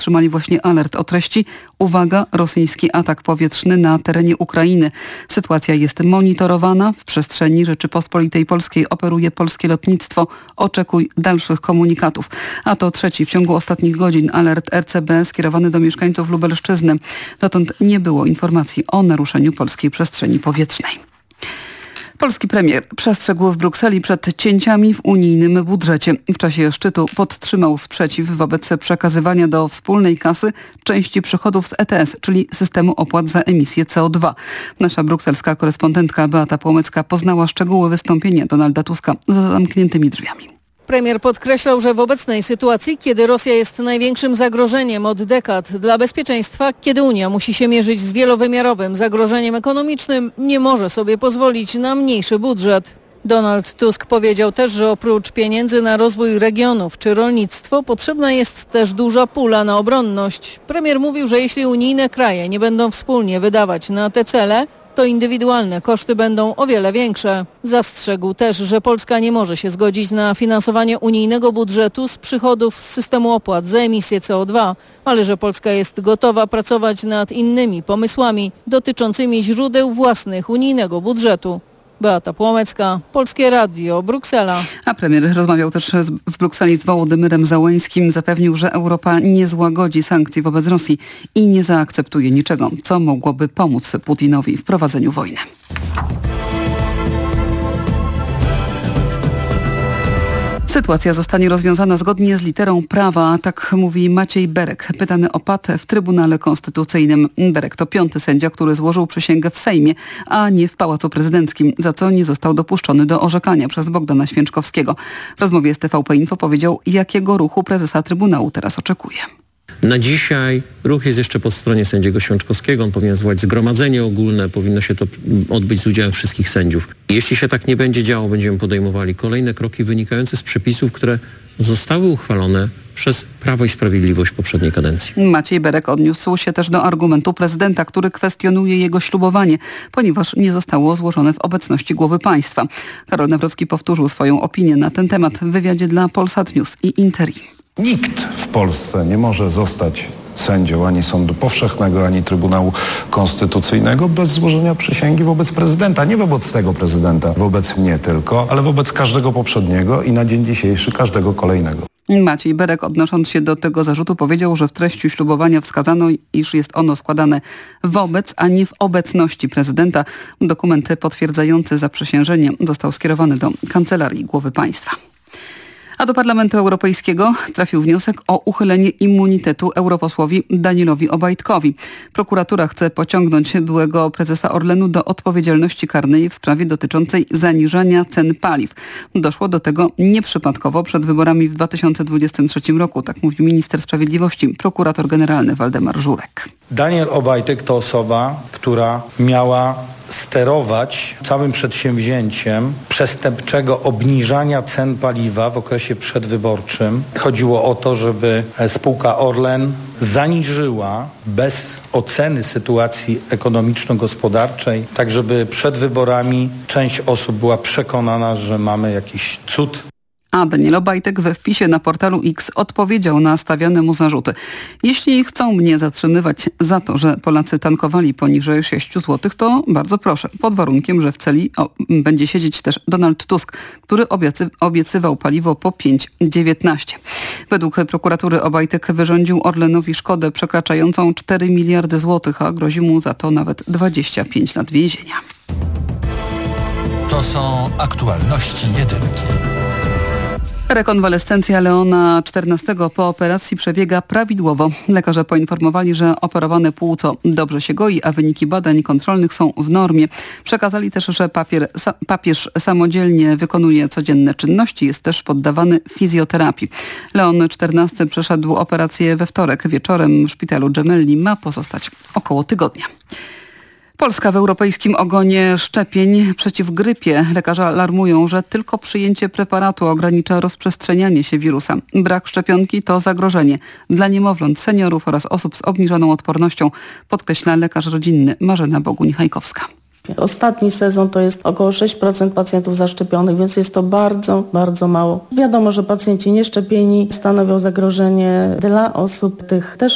otrzymali właśnie alert o treści: uwaga, rosyjski atak powietrzny na terenie Ukrainy. Sytuacja jest monitorowana. W przestrzeni Rzeczypospolitej Polskiej operuje polskie lotnictwo. Oczekuj dalszych komunikatów. A to trzeci w ciągu ostatnich godzin alert RCB skierowany do mieszkańców Lubelszczyzny. Dotąd nie było informacji o naruszeniu polskiej przestrzeni powietrznej. Polski premier przestrzegł w Brukseli przed cięciami w unijnym budżecie. W czasie szczytu podtrzymał sprzeciw wobec przekazywania do wspólnej kasy części przychodów z ETS, czyli systemu opłat za emisję CO2. Nasza brukselska korespondentka Beata Płomecka poznała szczegóły wystąpienia Donalda Tuska za zamkniętymi drzwiami. Premier podkreślał, że w obecnej sytuacji, kiedy Rosja jest największym zagrożeniem od dekad dla bezpieczeństwa, kiedy Unia musi się mierzyć z wielowymiarowym zagrożeniem ekonomicznym, nie może sobie pozwolić na mniejszy budżet. Donald Tusk powiedział też, że oprócz pieniędzy na rozwój regionów czy rolnictwo potrzebna jest też duża pula na obronność. Premier mówił, że jeśli unijne kraje nie będą wspólnie wydawać na te cele, to indywidualne koszty będą o wiele większe. Zastrzegł też, że Polska nie może się zgodzić na finansowanie unijnego budżetu z przychodów z systemu opłat za emisję CO2, ale że Polska jest gotowa pracować nad innymi pomysłami dotyczącymi źródeł własnych unijnego budżetu. Beata Płomecka, Polskie Radio, Bruksela. A premier rozmawiał też w Brukseli z Wołodymyrem Zełenńskim. Zapewnił, że Europa nie złagodzi sankcji wobec Rosji i nie zaakceptuje niczego, co mogłoby pomóc Putinowi w prowadzeniu wojny. Sytuacja zostanie rozwiązana zgodnie z literą prawa, tak mówi Maciej Berek, pytany o PAT w Trybunale Konstytucyjnym. Berek to 5. sędzia, który złożył przysięgę w Sejmie, a nie w Pałacu Prezydenckim, za co nie został dopuszczony do orzekania przez Bogdana Święczkowskiego. W rozmowie z TVP Info powiedział, jakiego ruchu prezesa Trybunału teraz oczekuje. Na dzisiaj ruch jest jeszcze po stronie sędziego Święczkowskiego. On powinien zwołać zgromadzenie ogólne, powinno się to odbyć z udziałem wszystkich sędziów. Jeśli się tak nie będzie działo, będziemy podejmowali kolejne kroki wynikające z przepisów, które zostały uchwalone przez Prawo i Sprawiedliwość w poprzedniej kadencji. Maciej Berek odniósł się też do argumentu prezydenta, który kwestionuje jego ślubowanie, ponieważ nie zostało złożone w obecności głowy państwa. Karol Nawrocki powtórzył swoją opinię na ten temat w wywiadzie dla Polsat News i Interi. Nikt w Polsce nie może zostać sędzią ani Sądu Powszechnego, ani Trybunału Konstytucyjnego bez złożenia przysięgi wobec prezydenta. Nie wobec tego prezydenta, wobec mnie tylko, ale wobec każdego poprzedniego i na dzień dzisiejszy każdego kolejnego. Maciej Berek, odnosząc się do tego zarzutu, powiedział, że w treści ślubowania wskazano, iż jest ono składane wobec, a nie w obecności prezydenta. Dokument potwierdzający zaprzysiężenie został skierowany do Kancelarii Głowy Państwa. A do Parlamentu Europejskiego trafił wniosek o uchylenie immunitetu europosłowi Danielowi Obajtkowi. Prokuratura chce pociągnąć byłego prezesa Orlenu do odpowiedzialności karnej w sprawie dotyczącej zaniżania cen paliw. Doszło do tego nieprzypadkowo przed wyborami w 2023 roku, tak mówił minister sprawiedliwości, prokurator generalny Waldemar Żurek. Daniel Obajtek to osoba, która miała sterować całym przedsięwzięciem przestępczego obniżania cen paliwa w okresie przedwyborczym. Chodziło o to, żeby spółka Orlen zaniżyła bez oceny sytuacji ekonomiczno-gospodarczej, tak żeby przed wyborami część osób była przekonana, że mamy jakiś cud. A Daniel Obajtek we wpisie na portalu X odpowiedział na stawiane mu zarzuty. Jeśli chcą mnie zatrzymywać za to, że Polacy tankowali poniżej 6 zł, to bardzo proszę, pod warunkiem, że w celi będzie siedzieć też Donald Tusk, który obiecywał paliwo po 5,19. Według prokuratury Obajtek wyrządził Orlenowi szkodę przekraczającą 4 miliardy złotych, a grozi mu za to nawet 25 lat więzienia. To są aktualności jedynki. Rekonwalescencja Leona XIV po operacji przebiega prawidłowo. Lekarze poinformowali, że operowane płuco dobrze się goi, a wyniki badań kontrolnych są w normie. Przekazali też, że papież samodzielnie wykonuje codzienne czynności, jest też poddawany fizjoterapii. Leon XIV przeszedł operację we wtorek wieczorem w szpitalu Gemelli. Ma pozostać około tygodnia. Polska w europejskim ogonie szczepień przeciw grypie. Lekarze alarmują, że tylko przyjęcie preparatu ogranicza rozprzestrzenianie się wirusa. Brak szczepionki to zagrożenie dla niemowląt, seniorów oraz osób z obniżoną odpornością, podkreśla lekarz rodzinny Marzena Boguń-Hajkowska. Ostatni sezon to jest około 6% pacjentów zaszczepionych, więc jest to bardzo, bardzo mało. Wiadomo, że pacjenci nieszczepieni stanowią zagrożenie dla osób tych też